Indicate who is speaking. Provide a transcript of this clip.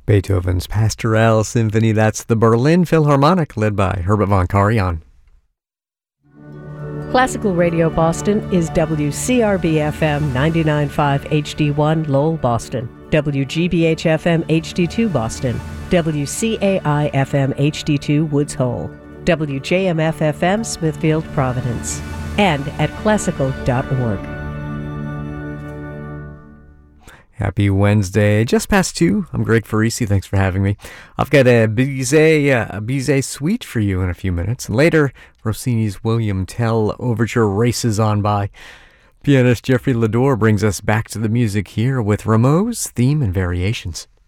Speaker 1: Beethoven's Pastoral Symphony, that's the Berlin Philharmonic, led by Herbert von Karajan.
Speaker 2: Classical Radio Boston is WCRB-FM 99.5 HD1 Lowell, Boston, WGBH-FM HD2 Boston, WCAI-FM HD2 Woods Hole, WJMF-FM Smithfield, Providence, and at classical.org.
Speaker 1: Happy Wednesday, just past 2. I'm Greg Farisi. Thanks for having me. I've got a Bizet suite for you in a few minutes. And later, Rossini's William Tell Overture races on by. Pianist Jeffrey Lador brings us back to the music here with Rameau's Theme and Variations.